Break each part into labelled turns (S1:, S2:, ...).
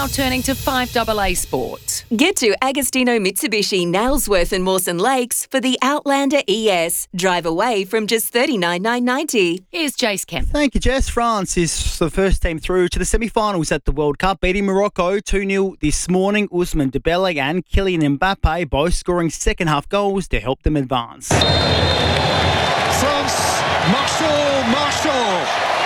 S1: Now turning to 5AA Sport.
S2: Get to Agostino Mitsubishi, Nailsworth and Mawson Lakes for the Outlander ES. Drive away from just $39,990.
S1: Here's Jace Kemp.
S3: Thank you, Jess. France is the first team through to the semi-finals at the World Cup, beating Morocco 2-0 this morning. Ousmane Dembele and Kylian Mbappe both scoring second-half goals to help them advance.
S4: France, Marshall.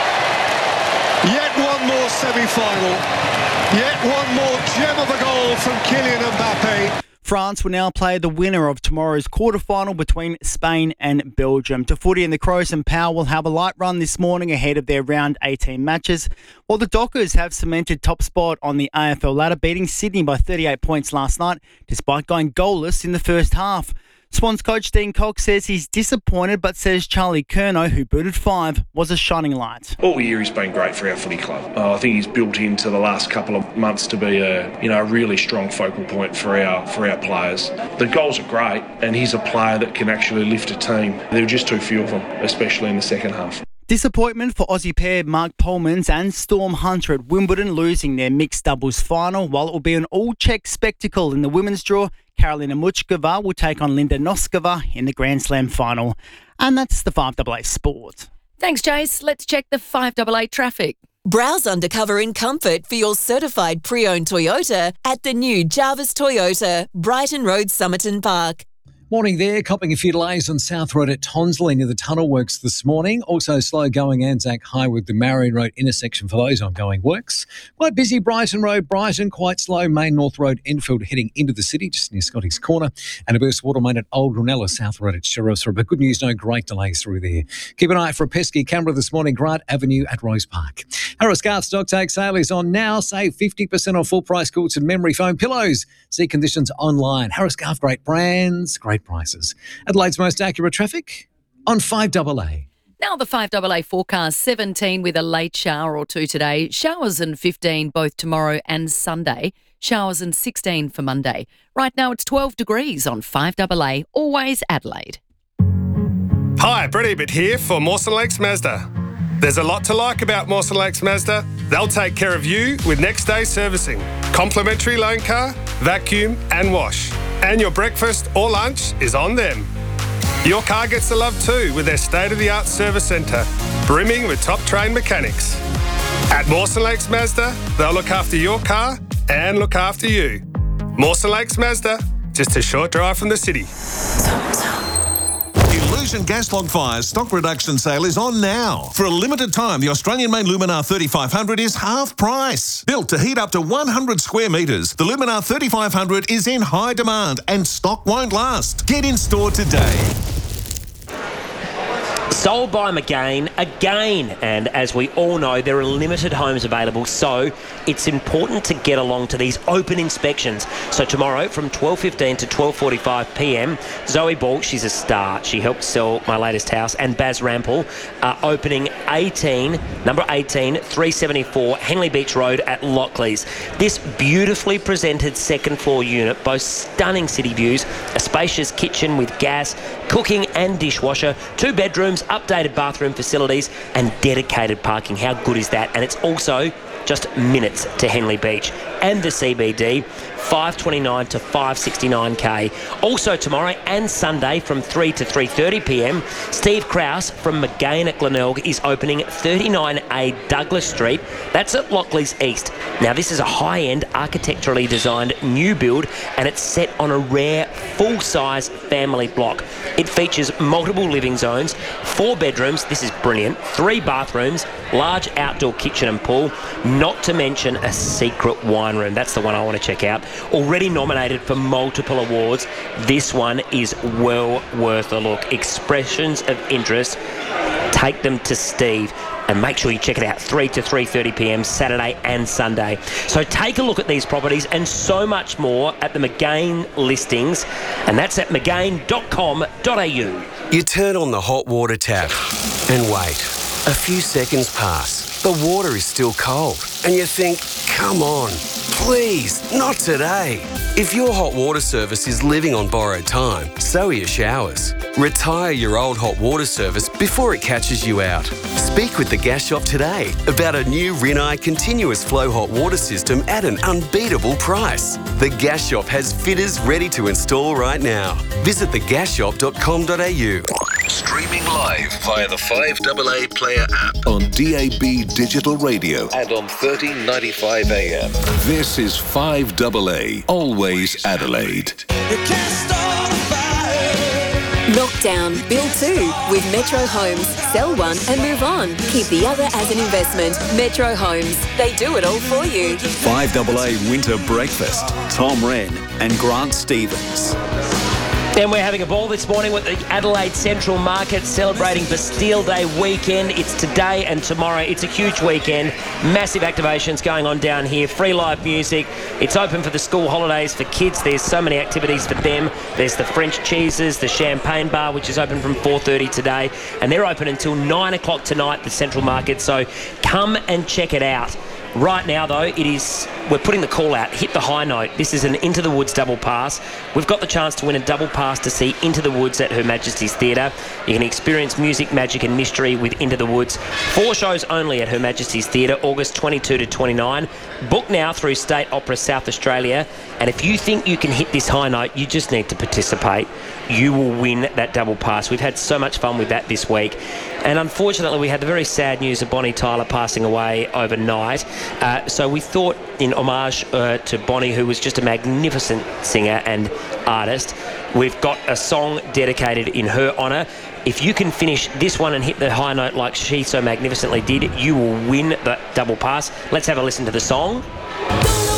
S4: Yet one more semi-final. Yet one more gem of a goal from Kylian Mbappe.
S3: France will now play the winner of tomorrow's quarter-final between Spain and Belgium. To footy, and the Crows and Power will have a light run this morning ahead of their round 18 matches, while the Dockers have cemented top spot on the AFL ladder, beating Sydney by 38 points last night, despite going goalless in the first half. Swans coach Dean Cox says he's disappointed, but says Charlie Curnow, who booted 5, was a shining light.
S5: All year he's been great for our footy club. I think he's built into the last couple of months to be a really strong focal point for our players. The goals are great, and he's a player that can actually lift a team. There were just too few of them, especially in the second half.
S3: Disappointment for Aussie pair Mark Polmans and Storm Hunter at Wimbledon, losing their mixed doubles final. While it will be an all-Czech spectacle in the women's draw, Karolina Muchkova will take on Linda Noskova in the Grand Slam final. And that's the 5AA Sport.
S1: Thanks, Jace. Let's check the 5AA traffic.
S2: Browse undercover in comfort for your certified pre-owned Toyota at the new Jarvis Toyota, Brighton Road, Somerton Park.
S6: Morning there, copping a few delays on South Road at Tonsley near the tunnel works this morning. Also slow going Anzac High with the Marion Road intersection for those ongoing works. Quite busy Brighton Road, Brighton, quite slow Main North Road, Enfield heading into the city just near Scotty's Corner. And a burst water main at Old Granella, South Road at Sheriff's Road. But good news, no great delays through there. Keep an eye out for a pesky camera this morning, Grant Avenue at Rose Park. Harris Garth stock take sale is on now. Save 50% on full price quilts and memory foam pillows. See conditions online. Harris Garth, great brands, great prices. Adelaide's most accurate traffic on 5AA.
S1: Now the 5AA forecast, 17 with a late shower or two today. Showers and 15 both tomorrow and Sunday. Showers and 16 for Monday. Right now it's 12 degrees on 5AA, always Adelaide.
S7: Hi, Brett Ebert here for Mawson Lakes Mazda. There's a lot to like about Mawson Lakes Mazda. They'll take care of you with next day servicing, complimentary loan car, vacuum and wash. And your breakfast or lunch is on them. Your car gets the love too with their state-of-the-art service centre, brimming with top-trained mechanics. At Mawson Lakes Mazda, they'll look after your car and look after you. Mawson Lakes Mazda, just a short drive from the city.
S8: Illusion Gas Log Fire's stock reduction sale is on now. For a limited time, the Australian-made Luminar 3500 is half price. Built to heat up to 100 square metres, the Luminar 3500 is in high demand and stock won't last. Get in store today.
S9: Sold by McGain again, and as we all know, there are limited homes available, so it's important to get along to these open inspections. So tomorrow from 12:15 to 12:45 p.m, Zoe Ball, she's a star. She helped sell my latest house, and Baz Rampel are opening number 18, 374 Henley Beach Road at Lockleys. This beautifully presented second floor unit boasts stunning city views, a spacious kitchen with gas, cooking and dishwasher, 2 bedrooms, updated bathroom facilities and dedicated parking. How good is that? And it's also just minutes to Henley Beach and the CBD, 529 to 569k. Also tomorrow and Sunday from 3 to 3:30 p.m, Steve Krause from McGain at Glenelg is opening 39A Douglas Street. That's at Lockleys East. Now this is a high-end architecturally designed new build, and it's set on a rare full-size family block. It features multiple living zones, 4 bedrooms, this is brilliant, 3 bathrooms, large outdoor kitchen and pool, not to mention a secret wine room. That's the one I want to check out. Already nominated for multiple awards, this one is well worth a look. Expressions of interest, take them to Steve. And make sure you check it out, 3 to 3:30 p.m, Saturday and Sunday. So take a look at these properties and so much more at the McGain listings, and that's at mcgain.com.au.
S10: You turn on the hot water tap and wait. A few seconds pass. The water is still cold, and you think, come on, please, not today. If your hot water service is living on borrowed time, so are your showers. Retire your old hot water service before it catches you out. Speak with the Gas Shop today about a new Rinnai continuous flow hot water system at an unbeatable price. The Gas Shop has fitters ready to install right now. Visit thegasshop.com.au.
S11: Streaming live via the 5AA Player app on DAB Digital Radio and on 1395 AM. This is 5AA, always Adelaide.
S2: Knockdown, build 2 with Metro Homes. Sell one and move on. Keep the other as an investment. Metro Homes. They do it all for you.
S12: 5AA Winter Breakfast. Tom Wren and Grant Stevens.
S9: And we're having a ball this morning with the Adelaide Central Market celebrating Bastille Day weekend. It's today and tomorrow. It's a huge weekend. Massive activations going on down here. Free live music. It's open for the school holidays for kids. There's so many activities for them. There's the French cheeses, the champagne bar, which is open from 4:30 today. And they're open until 9 o'clock tonight, the Central Market. So come and check it out. Right now, though, we're putting the call out. Hit the high note. This is an Into the Woods double pass. We've got the chance to win a double pass to see Into the Woods at Her Majesty's Theatre. You can experience music, magic and mystery with Into the Woods. 4 shows only at Her Majesty's Theatre, August 22 to 29. Book now through State Opera South Australia. And if you think you can hit this high note, you just need to participate. You will win that double pass. We've had so much fun with that this week. And unfortunately, we had the very sad news of Bonnie Tyler passing away overnight. So we thought, in homage to Bonnie, who was just a magnificent singer and artist, we've got a song dedicated in her honour. If you can finish this one and hit the high note like she so magnificently did, you will win the double pass. Let's have a listen to the song.